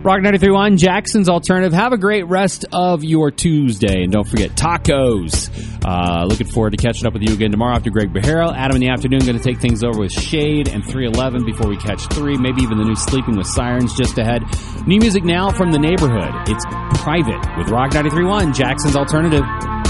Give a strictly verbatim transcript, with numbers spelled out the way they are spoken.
Rock ninety-three point one, Jackson's Alternative. Have a great rest of your Tuesday. And don't forget, tacos. Uh, looking forward to catching up with you again tomorrow after Greg Beharo. Adam in the afternoon going to take things over with Shade and three eleven before we catch three. Maybe even the new Sleeping with Sirens just ahead. New music now from the neighborhood. It's Private with Rock ninety-three point one, Jackson's Alternative.